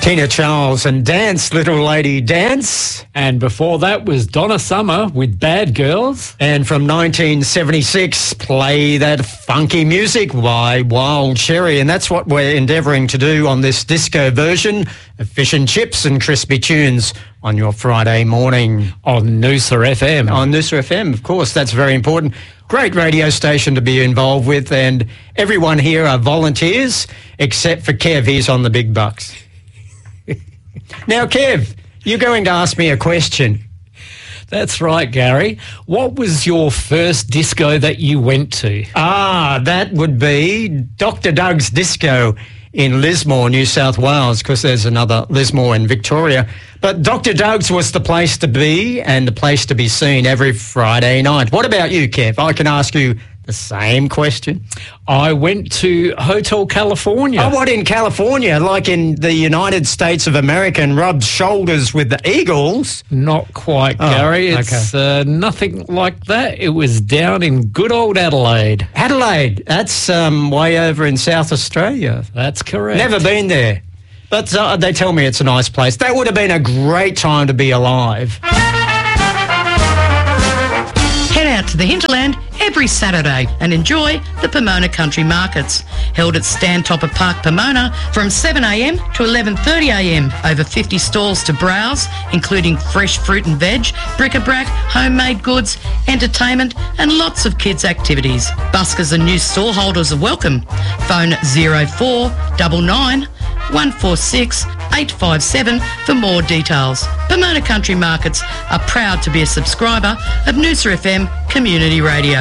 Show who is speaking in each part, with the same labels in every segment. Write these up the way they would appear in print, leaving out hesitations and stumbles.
Speaker 1: Tina Charles and Dance, Little Lady Dance.
Speaker 2: And before that was Donna Summer with Bad Girls.
Speaker 1: And from 1976, Play That Funky Music by Wild Cherry. And that's what we're endeavouring to do on this disco version of Fish and Chips and Crispy Tunes on your Friday morning.
Speaker 2: On Noosa FM.
Speaker 1: On Noosa FM, of course, that's very important. Great radio station to be involved with, and everyone here are volunteers, except for Kev. He's on the big bucks. Now, Kev, you're going to ask me a question.
Speaker 2: That's right, Gary. What was your first disco that you went to?
Speaker 1: That would be Dr. Doug's Disco in Lismore, New South Wales, because there's another Lismore in Victoria. But Dr. Doug's was the place to be and the place to be seen every Friday night. What about you, Kev? I can ask you the same question.
Speaker 2: I went to Hotel California.
Speaker 1: Oh, what, in California? Like in the United States of America, and rubbed shoulders with the Eagles?
Speaker 2: Not quite, Gary. It's nothing like that. It was down in good old Adelaide.
Speaker 1: Adelaide? That's way over in South Australia.
Speaker 2: That's correct.
Speaker 1: Never been there. But they tell me it's a nice place. That would have been a great time to be alive.
Speaker 3: Head out to the hinterland every Saturday and enjoy the Pomona Country Markets, held at Stantopper Park, Pomona, from 7am to 11:30am. Over 50 stalls to browse, including fresh fruit and veg, bric-a-brac, homemade goods, entertainment and lots of kids' activities. Buskers and new stall holders are welcome. Phone 0499 146 857 for more details. Pomona Country Markets are proud to be a subscriber of Noosa FM Community Radio.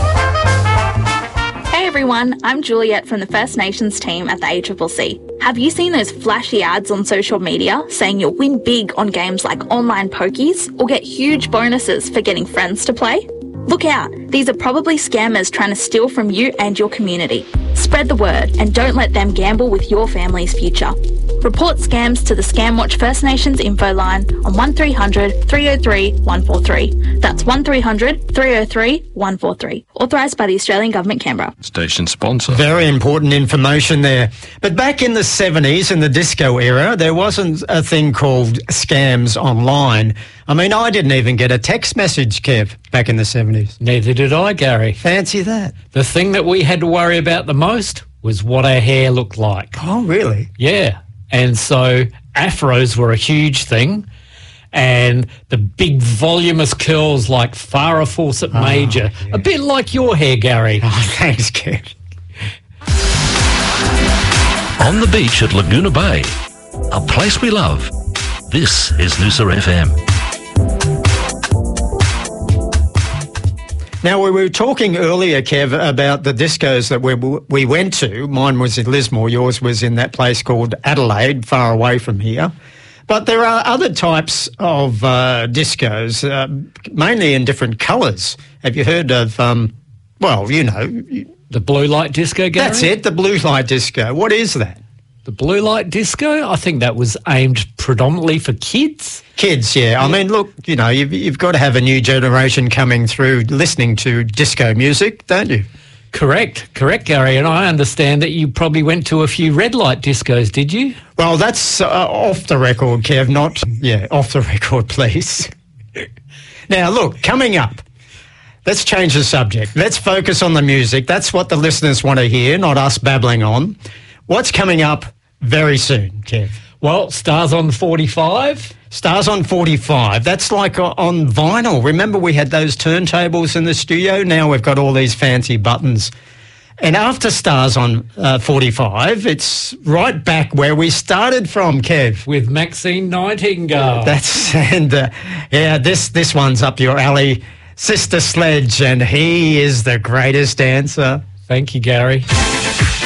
Speaker 4: Hey everyone, I'm Juliet from the First Nations team at the ACCC. Have you seen those flashy ads on social media saying you'll win big on games like online pokies or get huge bonuses for getting friends to play? Look out, these are probably scammers trying to steal from you and your community. Spread the word and don't let them gamble with your family's future. Report scams to the Scamwatch First Nations info line on 1300 303 143. That's 1300 303 143. Authorised by the Australian Government, Canberra.
Speaker 5: Station sponsor.
Speaker 1: Very important information there. But back in the 70s, in the disco era, there wasn't a thing called scams online. I mean, I didn't even get a text message, Kev, back in the 70s.
Speaker 2: Neither did I, Gary.
Speaker 1: Fancy that.
Speaker 2: The thing that we had to worry about the most was what our hair looked like.
Speaker 1: Oh, really?
Speaker 2: Yeah. And so afros were a huge thing, and the big voluminous curls like Farrah Fawcett Major. Yeah. A bit like your hair, Gary.
Speaker 1: Oh, thanks, Kev.
Speaker 5: On the beach at Laguna Bay, a place we love. This is Noosa FM.
Speaker 1: Now, we were talking earlier, Kev, about the discos that we went to. Mine was in Lismore. Yours was in that place called Adelaide, far away from here. But there are other types of discos, mainly in different colours. Have you heard of, well, you know...
Speaker 2: The blue light disco, Gary?
Speaker 1: That's it, the blue light disco. What is that?
Speaker 2: The blue light disco? I think that was aimed predominantly for kids.
Speaker 1: Kids, yeah. I mean, look, you know, you've got to have a new generation coming through listening to disco music, don't you?
Speaker 2: Correct, Gary. And I understand that you probably went to a few red light discos, did you?
Speaker 1: Well, that's off the record, Kev, not... Yeah, off the record, please. Now, look, coming up, let's change the subject. Let's focus on the music. That's what the listeners want to hear, not us babbling on. What's coming up very soon, Kev?
Speaker 2: Well, Stars on 45.
Speaker 1: Stars on 45. That's like on vinyl. Remember we had those turntables in the studio? Now we've got all these fancy buttons. And after Stars on 45, it's right back where we started from, Kev.
Speaker 2: With Maxine Nightingale.
Speaker 1: This one's up your alley. Sister Sledge, and he is the greatest dancer.
Speaker 2: Thank you, Gary.